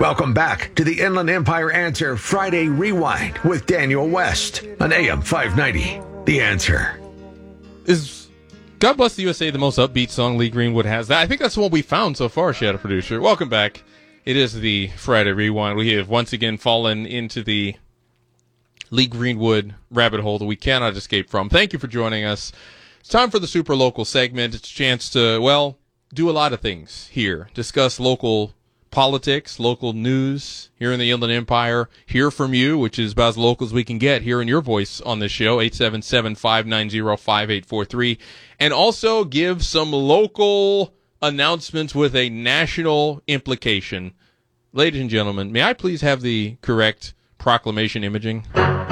Welcome back to the Inland Empire Answer Friday Rewind with Daniel West on AM 590. The Answer. Is God Bless the USA the most upbeat song Lee Greenwood has? I think that's the one we found so far, Shadow Producer. Welcome back. It is the Friday Rewind. We have once again fallen into the Lee Greenwood rabbit hole that we cannot escape from. Thank you for joining us. It's time for the Super Local segment. It's a chance to, well, do a lot of things here. Discuss local politics, local news here in the Inland Empire. Hear from you, which is about as local as we can get, hearing your voice on this show, 877-590-5843. And also give some local announcements with a national implication. Ladies and gentlemen, may I please have the correct proclamation imaging?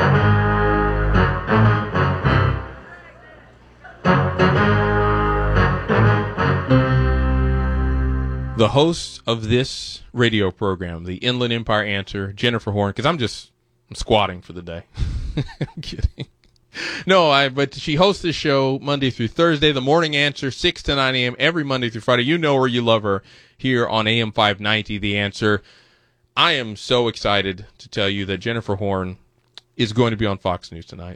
The host of this radio program, the Inland Empire Answer, Jennifer Horn, because I'm squatting for the day. I'm kidding. No, but she hosts this show Monday through Thursday, the Morning Answer, 6 to 9 a.m. every Monday through Friday. You know her, you love her, here on AM 590, The Answer. I am so excited to tell you that Jennifer Horn is going to be on Fox News tonight.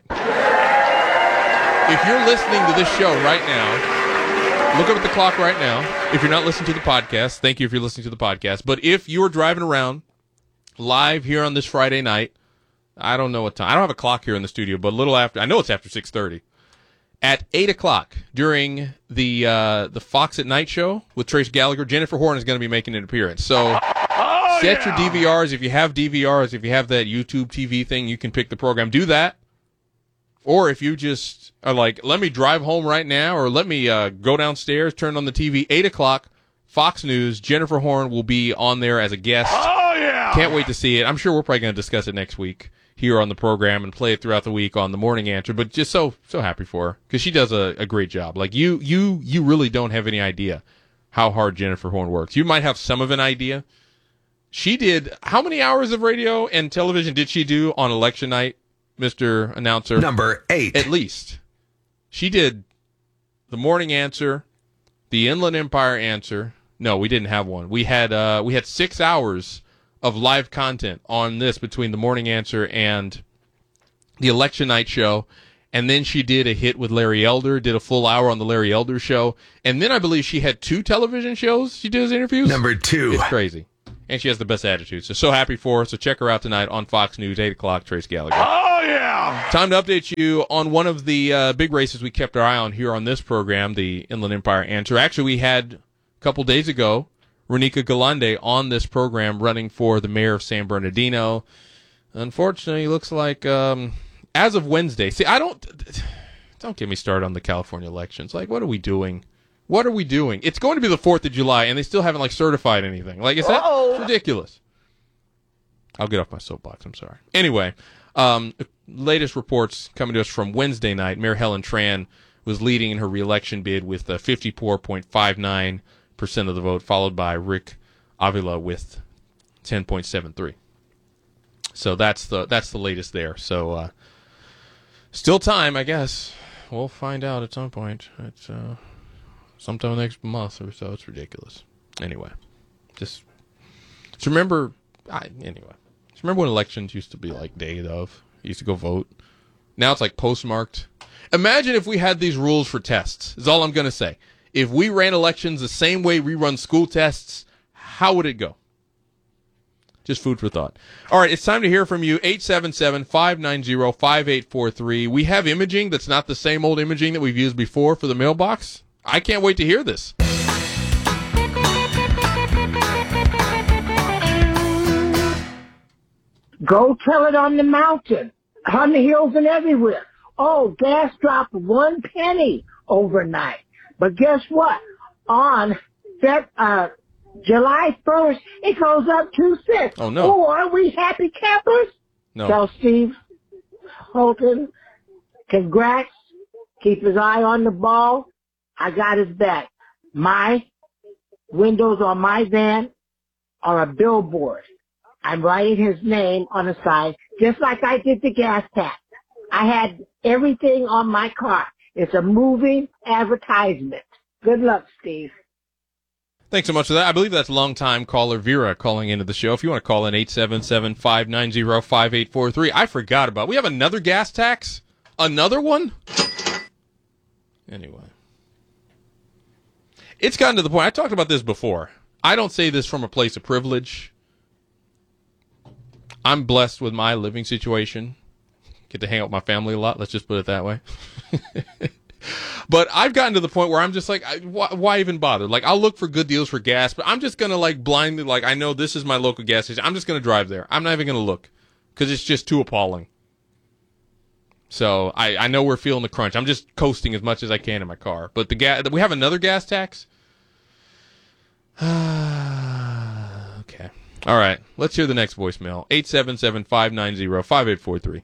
If you're listening to this show right now, look up at the clock right now. If you're not listening to the podcast, thank you if you're listening to the podcast. But if you're driving around live here on this Friday night, I don't know what time. I don't have a clock here in the studio, but a little after. I know it's after 6:30. At 8 o'clock during the Fox at Night show with Trace Gallagher, Jennifer Horn is going to be making an appearance. So set your DVRs. If you have DVRs, if you have that YouTube TV thing, you can pick the program. Do that. Or if you just are like, let me drive home right now, or let me go downstairs, turn on the TV, 8 o'clock, Fox News, Jennifer Horn will be on there as a guest. Oh, yeah! Can't wait to see it. I'm sure we're probably going to discuss it next week here on the program and play it throughout the week on the Morning Answer, but just so happy for her, because she does a great job. Like, you really don't have any idea how hard Jennifer Horn works. You might have some of an idea. She did, how many hours of radio and television did she do on election night, Mr. Announcer? Number 8. At least. She did the Morning Answer, the Inland Empire Answer. No, we didn't have one. We had 6 hours of live content on this between the Morning Answer and the election night show. And then she did a hit with Larry Elder, did a full hour on the Larry Elder show. And then I believe she had 2 television shows she did as interviews. Number 2. It's crazy. And she has the best attitude. So happy for her. So check her out tonight on Fox News, 8 o'clock, Trace Gallagher. Oh, yeah! Time to update you on one of the big races we kept our eye on here on this program, the Inland Empire Answer. Actually, we had a couple days ago Ronica Galande on this program running for the mayor of San Bernardino. Unfortunately, it looks like as of Wednesday. See, don't get me started on the California elections. Like, what are we doing? What are we doing? It's going to be the 4th of July, and they still haven't, certified anything. Like, is that ridiculous? I'll get off my soapbox. I'm sorry. Anyway, latest reports coming to us from Wednesday night. Mayor Helen Tran was leading in her reelection bid with 54.59% of the vote, followed by Rick Avila with 10.73. So that's the latest there. So still time, I guess. We'll find out at some point. It's sometime next month or so. It's ridiculous. Anyway, just remember. Just remember when elections used to be like day of. You used to go vote. Now it's like postmarked. Imagine if we had these rules for tests. Is all I'm going to say. If we ran elections the same way we run school tests, how would it go? Just food for thought. All right, it's time to hear from you. 877-590-5843. We have imaging that's not the same old imaging that we've used before for the mailbox. I can't wait to hear this. Go tell it on the mountain, on the hills and everywhere. Oh, gas dropped 1 penny overnight. But guess what? On that July 1st, it goes up 2 cents. Oh, no. Oh, are we happy campers? No. Tell Steve Holton, congrats. Keep his eye on the ball. I got his back. My windows on my van are a billboard. I'm writing his name on the side, just like I did the gas tax. I had everything on my car. It's a moving advertisement. Good luck, Steve. Thanks so much for that. I believe that's longtime caller Vera calling into the show. If you want to call in, 877-590-5843. I forgot about it. We have another gas tax? Another one? Anyway. It's gotten to the point, I talked about this before. I don't say this from a place of privilege. I'm blessed with my living situation. Get to hang out with my family a lot. Let's just put it that way. But I've gotten to the point where I'm just like, why even bother? Like, I'll look for good deals for gas, but I'm just going to, like, blindly, like, I know this is my local gas station. I'm just going to drive there. I'm not even going to look because it's just too appalling. So I know we're feeling the crunch. I'm just coasting as much as I can in my car. But we have another gas tax? Okay. All right. Let's hear the next voicemail. 877-590-5843.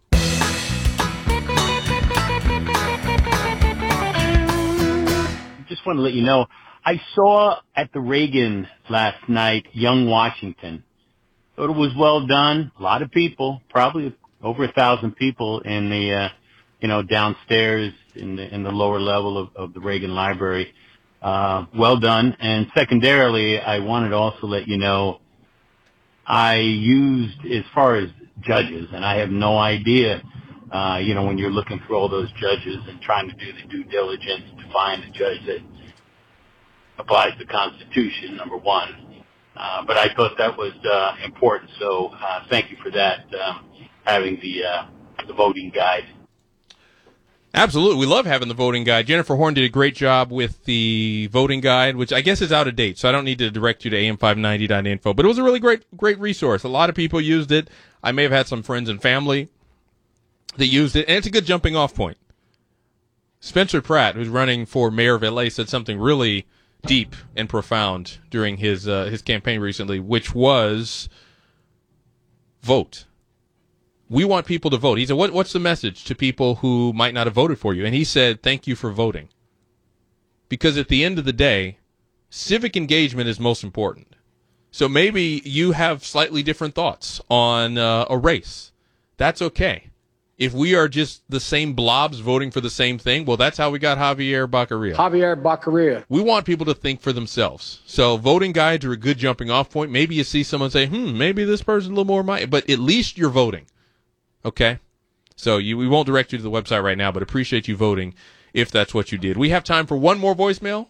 Just want to let you know, I saw at the Reagan last night, Young Washington. Thought it was well done. A lot of people, probably over 1,000 people in the, downstairs in the lower level of the Reagan Library. Well done. And secondarily, I wanted to also let you know, I used, as far as judges, and I have no idea, when you're looking through all those judges and trying to do the due diligence to find a judge that applies the Constitution, number one. But I thought that was important, so thank you for that, having the voting guide. Absolutely. We love having the voting guide. Jennifer Horn did a great job with the voting guide, which I guess is out of date, so I don't need to direct you to am590.info. But it was a really great resource. A lot of people used it. I may have had some friends and family that used it, and it's a good jumping off point. Spencer Pratt, who's running for mayor of LA, said something really deep and profound during his campaign recently, which was vote. We want people to vote. He said, what's the message to people who might not have voted for you? And he said, thank you for voting. Because at the end of the day, civic engagement is most important. So maybe you have slightly different thoughts on a race. That's okay. If we are just the same blobs voting for the same thing, well, that's how we got Javier Baccaria. We want people to think for themselves. So voting guides are a good jumping off point. Maybe you see someone say, maybe this person's a little more my, but at least you're voting. Okay? So we won't direct you to the website right now, but appreciate you voting if that's what you did. We have time for one more voicemail.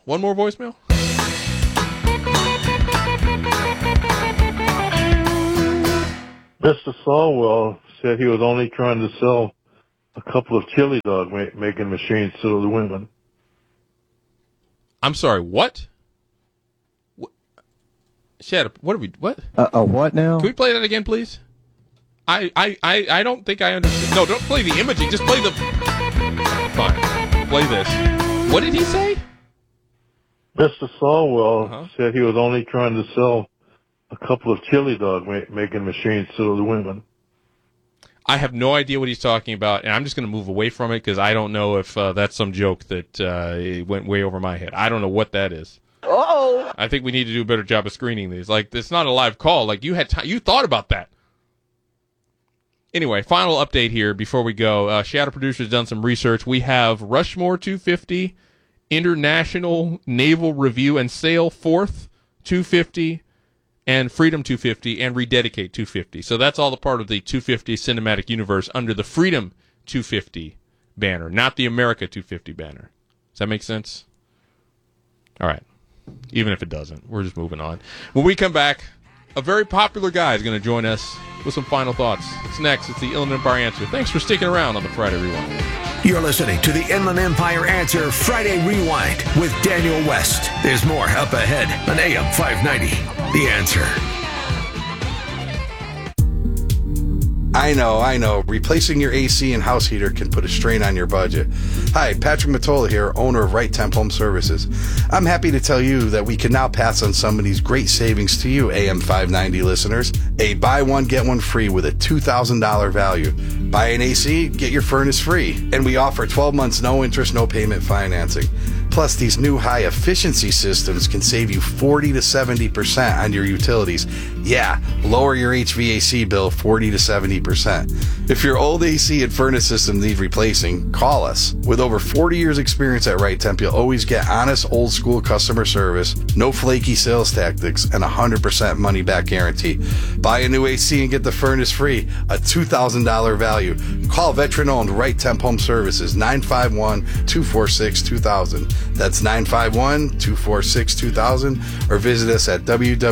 Mr. Falwell said he was only trying to sell a couple of chili dog making machines to the women. I'm sorry, what? Shut up. What? What now? Can we play that again, please? I don't think I understand. No, don't play the imaging. Just play the... Fine. Play this. What did he say? Mr. Falwell said he was only trying to sell a couple of chili dog making machines to the women. I have no idea what he's talking about, and I'm just going to move away from it because I don't know if that's some joke that went way over my head. I don't know what that is. Uh-oh. I think we need to do a better job of screening these. Like, it's not a live call. Like, you had you thought about that. Anyway, final update here before we go. Shadow Producer's done some research. We have Rushmore 250, International Naval Review and Sale 4th 250, and Freedom 250, and Rededicate 250. So that's all the part of the 250 cinematic universe under the Freedom 250 banner, not the America 250 banner. Does that make sense? All right. Even if it doesn't, we're just moving on. When we come back, a very popular guy is going to join us with some final thoughts. It's next. It's the Inland Empire Answer. Thanks for sticking around on the Friday Rewind. You're listening to the Inland Empire Answer Friday Rewind with Daniel West. There's more up ahead on AM 590. The Answer. I know. Replacing your AC and house heater can put a strain on your budget. Hi, Patrick Mottola here, owner of Right Temp Home Services. I'm happy to tell you that we can now pass on some of these great savings to you, AM 590 listeners. A buy one, get one free with a $2,000 value. Buy an AC, get your furnace free. And we offer 12 months no interest, no payment financing. Plus, these new high-efficiency systems can save you 40 to 70% on your utilities. Yeah, lower your HVAC bill 40 to 70%. If your old AC and furnace system need replacing, call us. With over 40 years experience at Right Temp, you'll always get honest, old-school customer service, no flaky sales tactics, and 100% money-back guarantee. Buy a new AC and get the furnace free, a $2,000 value. Call veteran-owned Right Temp Home Services, 951-246-2000. That's 951-246-2000, or visit us at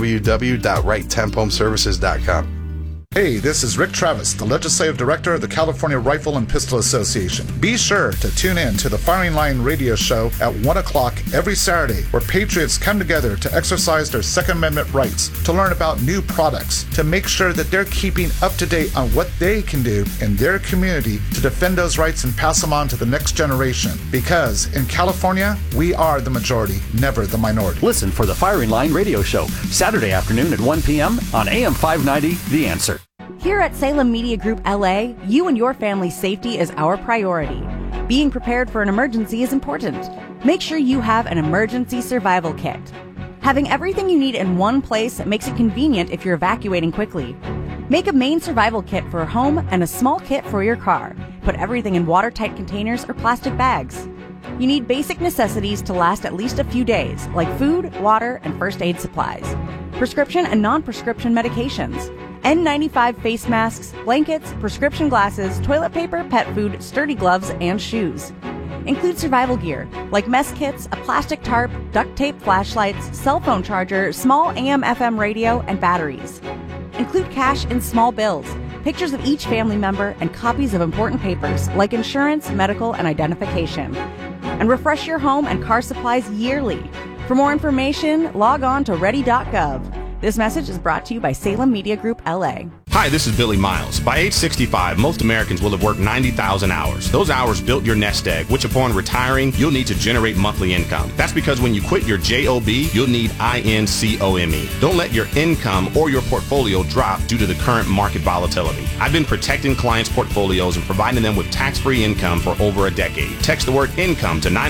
www.righttemphomeservices.com. Hey, this is Rick Travis, the Legislative Director of the California Rifle and Pistol Association. Be sure to tune in to the Firing Line radio show at 1 o'clock every Saturday, where patriots come together to exercise their Second Amendment rights, to learn about new products, to make sure that they're keeping up to date on what they can do in their community to defend those rights and pass them on to the next generation. Because in California, we are the majority, never the minority. Listen for the Firing Line radio show, Saturday afternoon at 1 p.m. on AM 590, The Answer. Here at Salem Media Group LA, you and your family's safety is our priority. Being prepared for an emergency is important. Make sure you have an emergency survival kit. Having everything you need in one place makes it convenient if you're evacuating quickly. Make a main survival kit for a home and a small kit for your car. Put everything in watertight containers or plastic bags. You need basic necessities to last at least a few days, like food, water, and first aid supplies. Prescription and non-prescription medications. N95 face masks, blankets, prescription glasses, toilet paper, pet food, sturdy gloves, and shoes. Include survival gear, like mess kits, a plastic tarp, duct tape flashlights, cell phone charger, small AM/FM radio, and batteries. Include cash in small bills, pictures of each family member, and copies of important papers, like insurance, medical, and identification. And refresh your home and car supplies yearly. For more information, log on to ready.gov. This message is brought to you by Salem Media Group LA. Hi, this is Billy Miles. By age 65, most Americans will have worked 90,000 hours. Those hours built your nest egg, which upon retiring, you'll need to generate monthly income. That's because when you quit your JOB, you'll need INCOME. Don't let your income or your portfolio drop due to the current market volatility. I've been protecting clients' portfolios and providing them with tax-free income for over a decade. Text the word income to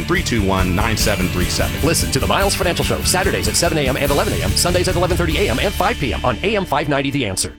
909-321-9737. Listen to the Miles Financial Show, Saturdays at 7 a.m. and 11 a.m., Sundays at 11:30 a.m. and 5 p.m. on AM 590 The Answer.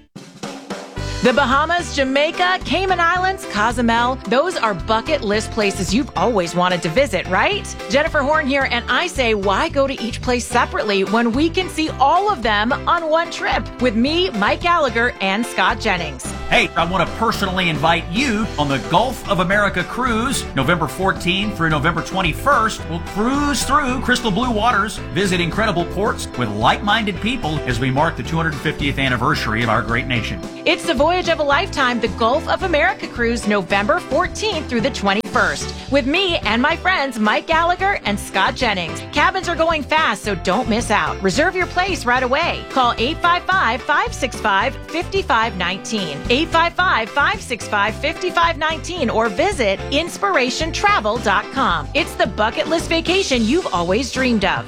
The Bahamas, Jamaica, Cayman Islands, Cozumel, those are bucket list places you've always wanted to visit, right? Jennifer Horn here, and I say, why go to each place separately when we can see all of them on one trip with me, Mike Gallagher, and Scott Jennings? Hey, I want to personally invite you on the Gulf of America cruise, November 14th through November 21st. We'll cruise through crystal blue waters, visit incredible ports with like-minded people as we mark the 250th anniversary of our great nation. It's the voyage of a lifetime, the Gulf of America cruise, November 14th through the 21st, with me and my friends Mike Gallagher and Scott Jennings. Cabins are going fast, so don't miss out. Reserve your place right away. Call 855-565-5519, 855-565-5519, or visit inspirationtravel.com. It's the bucket list vacation you've always dreamed of.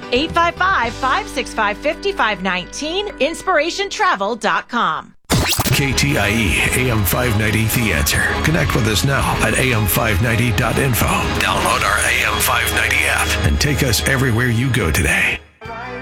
855-565-5519, inspirationtravel.com. KTIE AM 590 The Answer. Connect with us now at am590.info. Download our AM 590 app and take us everywhere you go today.